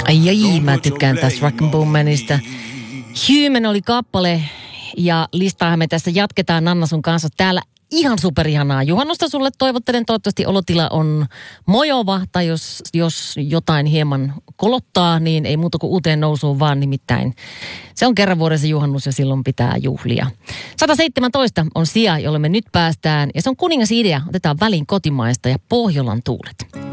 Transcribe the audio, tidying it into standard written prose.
Ai, mä tykkään tästä Rock and Boommanista. Human oli kappale ja listaahan me tässä jatketaan Nanna sun kanssa täällä. Ihan superihanaa juhannusta sulle toivottelen. Toivottavasti olotila on mojova tai jos jotain hieman kolottaa, niin ei muuta kuin uuteen nousuun vaan nimittäin. Se on kerran vuodessa juhannus ja silloin pitää juhlia. 117 on sija, jolle me nyt päästään ja se on kuningasidea. Otetaan väliin kotimaista ja Pohjolan tuulet.